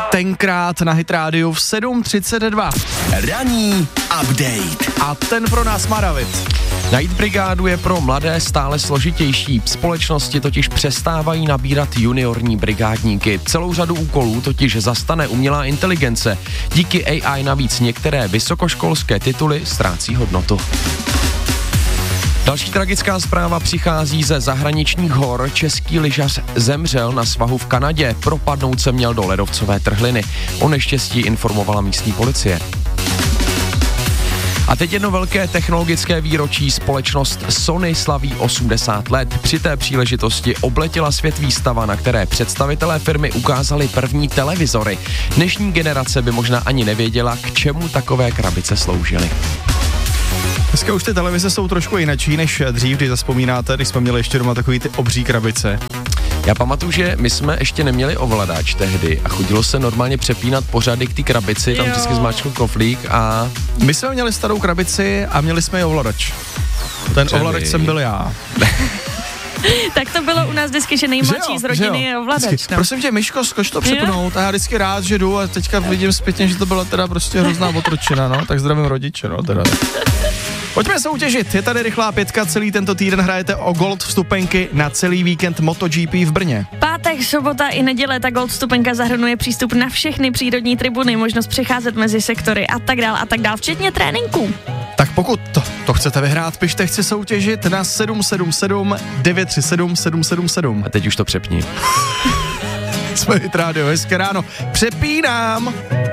tenkrát na Hit Rádiu v 7:32. Ranní update. A ten pro nás má David. Najít brigádu je pro mladé stále složitější. Společnosti totiž přestávají nabírat juniorní brigádníky. Celou řadu úkolů totiž zastane umělá inteligence. Díky AI navíc některé vysokoškolské tituly ztrácí hodnotu. Další tragická zpráva přichází ze zahraničních hor. Český lyžař zemřel na svahu v Kanadě. Propadnout se měl do ledovcové trhliny. O neštěstí informovala místní policie. A teď jedno velké technologické výročí. Společnost Sony slaví 80 let. Při té příležitosti obletěla svět výstava, na které představitelé firmy ukázali první televizory. Dnešní generace by možná ani nevěděla, k čemu takové krabice sloužily. Dneska už ty televize jsou trošku jinačí než dřív, když zaspomínáte, když jsme měli ještě doma takový ty obří krabice. Já pamatuju, že my jsme ještě neměli ovladač tehdy a chodilo se normálně přepínat pořady k té krabici, tam vždycky zmáčkl koflík a... My jsme měli starou krabici a měli jsme i ovladač. Ten ovladač jsem byl já. Tak to bylo u nás vždycky, že nejmladší z rodiny je ovladač. No. Prosím tě, Myško, zkoč to přepnout a já vždycky rád, že jdu a teďka vidím zpětně, že to byla teda prostě hrozná otročina, no, tak zdravím rodiče, no, teda. Pojďme soutěžit, je tady rychlá pětka, celý tento týden hrajete o Gold vstupenky na celý víkend MotoGP v Brně. Pátek, sobota i neděle, ta Gold vstupenka zahrnuje přístup na všechny přírodní tribuny, možnost přecházet mezi sektory a tak dál, včetně tréninků. Tak pokud to chcete vyhrát, pište chci soutěžit na 777 937 777. A teď už to přepni. Jsme Hit Radio, hezké ráno. Přepínám!